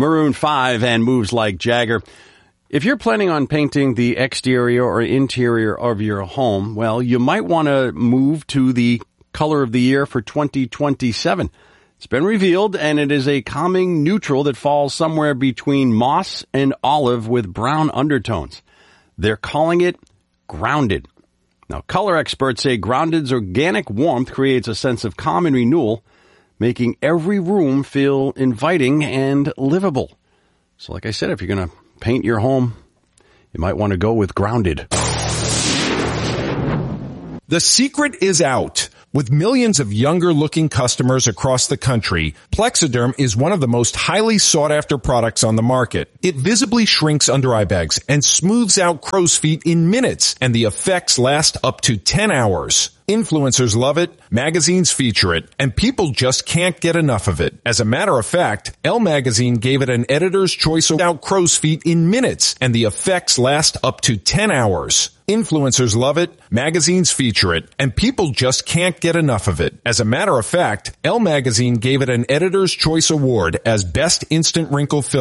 Maroon 5 and Moves Like Jagger. If you're planning on painting the exterior or interior of your home, well, you might want to move to the color of the year for 2027. It's been revealed, and it is a calming neutral that falls somewhere between moss and olive with brown undertones. They're calling it Grounded. Now, color experts say Grounded's organic warmth creates a sense of calm and renewal, making every room feel inviting and livable. So like I said, if you're going to paint your home, you might want to go with Grounded. The secret is out. With millions of younger-looking customers across the country, Plexiderm is one of the most highly sought-after products on the market. It visibly shrinks under-eye bags and smooths out crow's feet in minutes, and the effects last up to 10 hours. Influencers love it, magazines feature it, and people just can't get enough of it. As a matter of fact, Elle magazine gave it an editor's choice out crow's feet in minutes, and the effects last up to 10 hours. Influencers love it, magazines feature it, and people just can't get enough of it. As a matter of fact, Elle magazine gave it an editor's choice award as best instant wrinkle filler.